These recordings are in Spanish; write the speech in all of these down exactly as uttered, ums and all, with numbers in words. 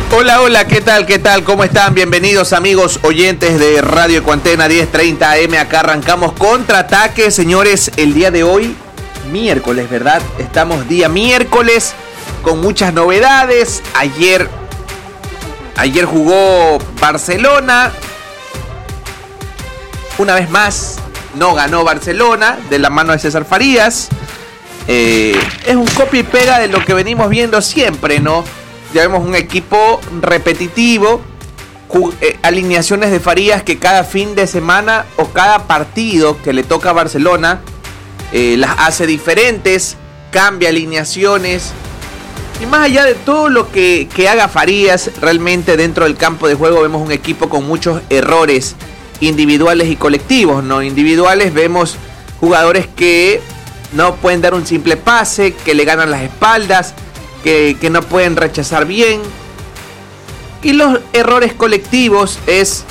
Hola, hola, ¿qué tal? ¿Qué tal? ¿Cómo están? Bienvenidos amigos oyentes de Radio Ecuantena diez treinta A M. Acá arrancamos Contraataque, señores, el día de hoy, miércoles, ¿verdad? Estamos día miércoles con muchas novedades. Ayer, ayer jugó Barcelona. Una vez más, no ganó Barcelona de la mano de César Farías. Eh, es un copia y pega de lo que venimos viendo siempre, ¿no? Ya vemos un equipo repetitivo, eh, alineaciones de Farías que cada fin de semana o cada partido que le toca a Barcelona eh, las hace diferentes, cambia alineaciones. Y más allá de todo lo que, que haga Farías, realmente dentro del campo de juego vemos un equipo con muchos errores individuales y colectivos, ¿no? Individuales vemos jugadores que no pueden dar un simple pase, que le ganan las espaldas, Que, que no pueden rechazar bien. Y los errores colectivos es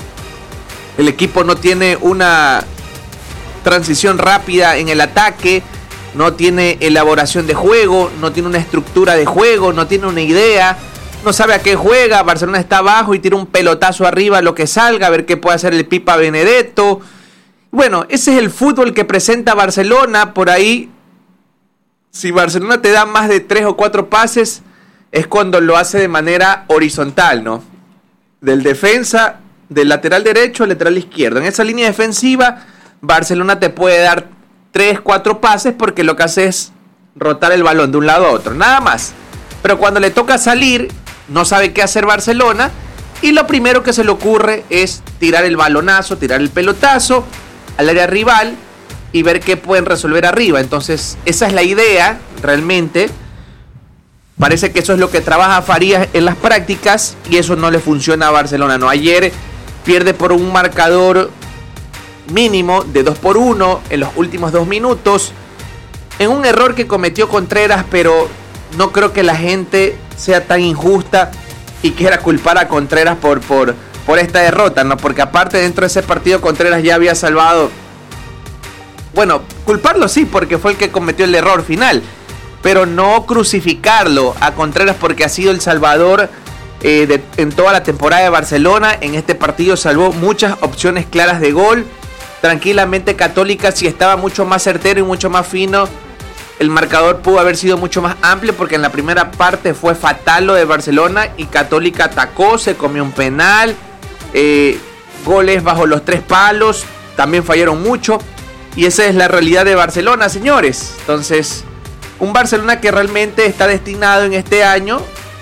el equipo no tiene una transición rápida en el ataque, no tiene elaboración de juego, no tiene una estructura de juego, no tiene una idea, no sabe a qué juega. Barcelona está abajo y tira un pelotazo arriba, lo que salga, a ver qué puede hacer el Pipa Benedetto. Bueno, ese es el fútbol que presenta Barcelona. Por ahí, si Barcelona te da más de tres o cuatro pases, es cuando lo hace de manera horizontal, ¿no? Del defensa, del lateral derecho al lateral izquierdo. En esa línea defensiva, Barcelona te puede dar tres, cuatro pases porque lo que hace es rotar el balón de un lado a otro, nada más. Pero cuando le toca salir, no sabe qué hacer Barcelona y lo primero que se le ocurre es tirar el balonazo, tirar el pelotazo al área rival y ver qué pueden resolver arriba. Entonces, esa es la idea, realmente. Parece que eso es lo que trabaja Farías en las prácticas y eso no le funciona a Barcelona, ¿no? Ayer pierde por un marcador mínimo de dos por uno en los últimos dos minutos. En un error que cometió Contreras, pero no creo que la gente sea tan injusta y quiera culpar a Contreras por, por, por esta derrota, ¿no? Porque aparte dentro de ese partido Contreras ya había salvado. Bueno, culparlo sí, porque fue el que cometió el error final, pero no crucificarlo a Contreras porque ha sido el salvador eh, de, en toda la temporada de Barcelona. En este partido salvó muchas opciones claras de gol. Tranquilamente Católica, si estaba mucho más certero y mucho más fino, el marcador pudo haber sido mucho más amplio, porque en la primera parte fue fatal lo de Barcelona y Católica atacó, se comió un penal, eh, goles bajo los tres palos, también fallaron mucho. Y esa es la realidad de Barcelona, señores. Entonces, un Barcelona que realmente está destinado en este año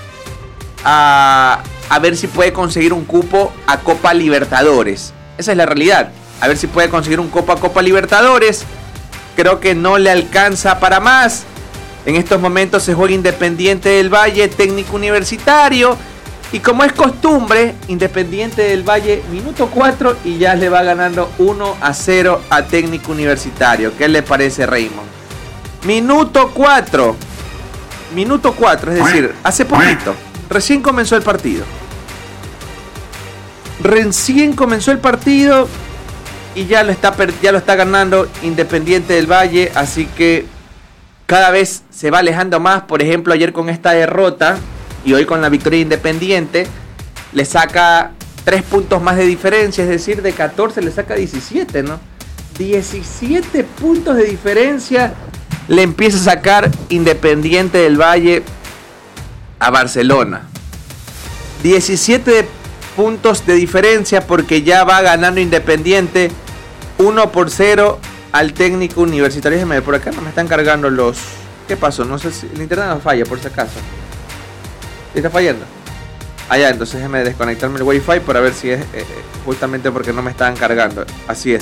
a, a ver si puede conseguir un cupo a Copa Libertadores. Esa es la realidad. A ver si puede conseguir un cupo a Copa Libertadores. Creo que no le alcanza para más. En estos momentos se juega Independiente del Valle, Técnico Universitario. Y como es costumbre, Independiente del Valle, minuto cuatro y ya le va ganando uno a cero a Técnico Universitario. ¿Qué le parece, Raymond? Minuto cuatro. Minuto cuatro, es decir, hace poquito. Recién comenzó el partido. Recién comenzó el partido y ya lo está, ya lo está ganando Independiente del Valle. Así que cada vez se va alejando más. Por ejemplo, ayer con esta derrota y hoy con la victoria Independiente, le saca tres puntos más de diferencia, es decir, de catorce le saca diecisiete, ¿no? diecisiete puntos de diferencia le empieza a sacar Independiente del Valle a Barcelona. diecisiete puntos de diferencia porque ya va ganando Independiente uno por cero al Técnico Universitario. Déjenme ver, por acá no me están cargando los... ¿Qué pasó? No sé si el internet no falla, por si acaso. ¿Está fallando? Ah, ya, entonces déjeme desconectarme el wifi para ver si es eh, justamente porque no me estaban cargando. Así es.